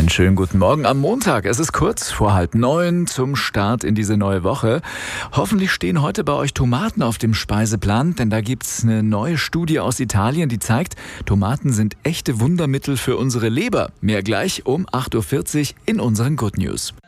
Einen schönen guten Morgen am Montag. Es ist kurz vor 8:30 zum Start in diese neue Woche. Hoffentlich stehen heute bei euch Tomaten auf dem Speiseplan, denn da gibt's eine neue Studie aus Italien, die zeigt, Tomaten sind echte Wundermittel für unsere Leber. Mehr gleich um 8:40 Uhr in unseren Good News.